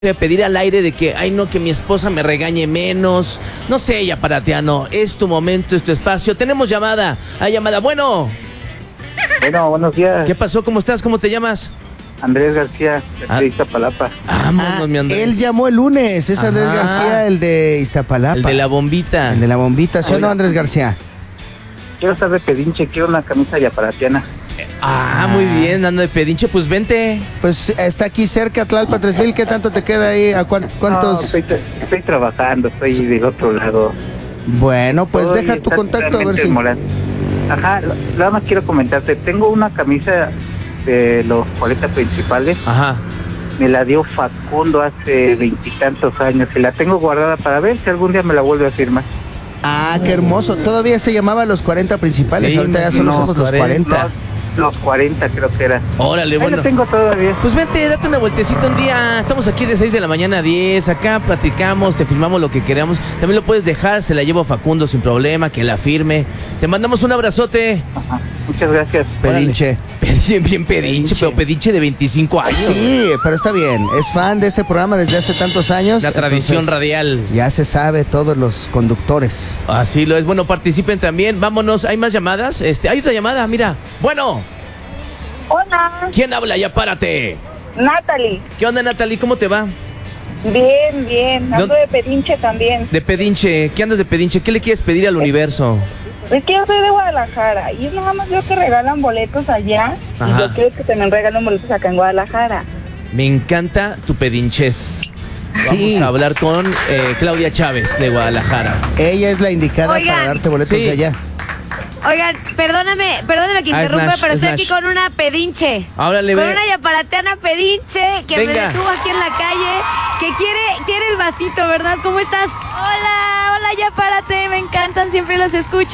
a pedir al aire de que, ay no, que mi esposa me regañe menos. No sé, Yaparatiano, es tu momento, es tu espacio. Tenemos llamada, hay llamada. Bueno, buenos días. ¿qué pasó? ¿Cómo estás? ¿Cómo te llamas? Andrés García, de Iztapalapa. Vámonos, mi Andrés. Él llamó el lunes, es Andrés García, el de Iztapalapa. El de la bombita. El de la bombita, ¿sí o no, Andrés García? Quiero estar de pedinche, quiero una camisa yaparatiana. Muy bien, ando de pedinche, pues vente. Pues está aquí cerca, Tlalpan 3000, ¿qué tanto te queda ahí? ¿A cuántos? No, estoy trabajando, estoy del otro lado. Bueno, pues Oye, deja tu contacto a ver si... Ajá, nada más quiero comentarte, tengo una camisa de los 40 principales. Ajá. Me la dio Facundo hace 20 y tantos años y la tengo guardada para ver si algún día me la vuelve a firmar. Ah, qué hermoso. Todavía se llamaba los 40 principales, Sí, ahorita ya solo somos los 40. Los 40 creo que era. Órale, Ahí bueno. la tengo todavía. Pues vente, date una vueltecita un día. Estamos aquí de 6 de la mañana a 10. Acá platicamos, te firmamos lo que queramos. También lo puedes dejar, se la llevo a Facundo sin problema, que la firme. Te mandamos un abrazote. Ajá, muchas gracias. Pedinche. Bien pedinche, pero pedinche de 25 años. Sí, pero está bien. Es fan de este programa desde hace tantos años. La tradición entonces, radial. Ya se sabe, todos los conductores. Así lo es. Bueno, participen también. Vámonos, ¿hay más llamadas? Hay otra llamada, mira. Bueno. Hola, ¿Quién habla? Ya párate. Natalie. ¿Qué onda, Natalie? ¿Cómo te va? Bien. Ando de pedinche también. De pedinche. ¿Qué andas de pedinche? ¿Qué le quieres pedir al universo? Es que yo soy de Guadalajara y nada más veo que regalan boletos allá. Ajá. Y yo quiero que también regalen boletos acá en Guadalajara. Me encanta tu pedinches. Sí. Vamos a hablar con Claudia Chávez de Guadalajara. Ella es la indicada Oigan. para darte boletos Sí. de allá. Oigan, perdóname que interrumpa, Snash, pero estoy Snash. aquí con una pedinche. Órale, Con ve. una yaparatiana pedinche que me Venga. detuvo aquí en la calle, que quiere el vasito, ¿verdad? ¿Cómo estás? Hola, Yaparate, me encantan, siempre los escucho.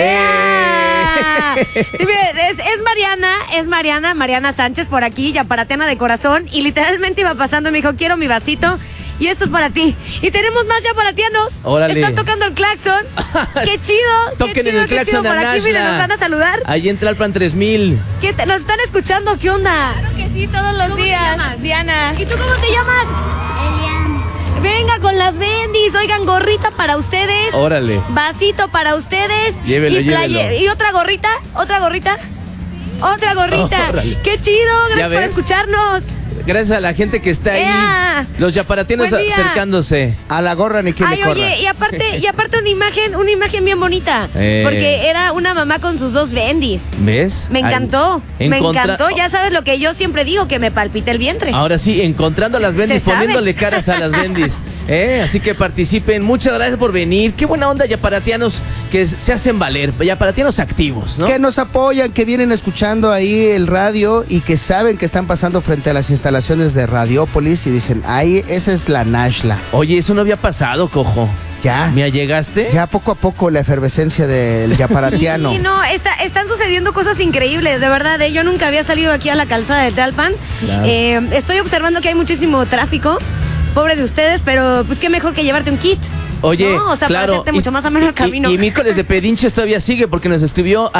¡Ea! Sí, miren, es Mariana Sánchez por aquí, yaparatiana de corazón, y literalmente iba pasando y me dijo, quiero mi vasito. Y esto es para ti. Y tenemos más yaparatianos. Órale. Están tocando el claxon. ¡Qué chido! Toquen qué chido, el claxon Por a aquí, miren, Nashla. nos van a saludar. Ahí en Tlalpan 3000. ¿Nos están escuchando? ¿Qué onda? Claro que sí, todos los ¿Cómo te días. llamas? Diana. ¿Y tú cómo te llamas? Elian. Venga con las bendis. Oigan, gorrita para ustedes. Órale. Vasito para ustedes. Llévelo, llévelo. ¿Y otra gorrita? ¿Otra gorrita? ¡Otra gorrita! Órale. ¡Qué chido! ¿Ya Gracias por ves? escucharnos. Gracias a la gente que está ahí. ¡Ea! Los yaparatianos Buen día. acercándose. A la gorra ni quien Ay, le corra. oye, y aparte una imagen bien bonita. Eh. Porque era una mamá con sus dos bendis. ¿Ves? Me encantó, Ahí, me encantó. Ya sabes lo que yo siempre digo, que me palpita el vientre. Ahora sí, encontrando a las bendis, Se sabe. poniéndole caras a las bendis. Así que participen. Muchas gracias por venir. Qué buena onda, yaparatianos que se hacen valer. Yaparatianos activos, ¿no? Que nos apoyan, que vienen escuchando ahí el radio y que saben que están pasando frente a las instalaciones de Radiópolis y dicen, ahí, esa es la Nashla. Oye, eso no había pasado, cojo. Ya, ¿Me llegaste? ya poco a poco la efervescencia del yaparatiano. Sí, no, están sucediendo cosas increíbles, de verdad. Yo nunca había salido aquí a la calzada de Tlalpan. Claro. Estoy observando que hay muchísimo tráfico. Pobre de ustedes, pero pues qué mejor que llevarte un kit. Oye, No, o sea, claro, para hacerte mucho más ameno el camino. Y miércoles de pedinches todavía sigue porque nos escribió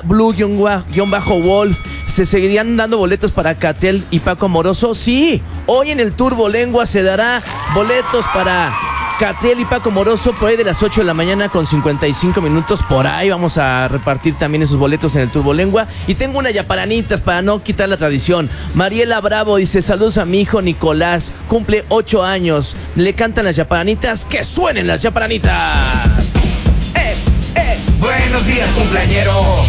@blue_wolf. ¿Se seguirían dando boletos para Catriel y Paco Amoroso? Sí, hoy en el Turbolengua se dará boletos para Catriel y Paco Amoroso por ahí de las 8 de la mañana con 55 minutos. Por ahí vamos a repartir también esos boletos en el Turbolengua. Y tengo una yaparanitas para no quitar la tradición. Mariela Bravo dice, saludos a mi hijo Nicolás, cumple 8 años. Le cantan las yaparanitas, que suenen las yaparanitas. Buenos días, cumpleañero.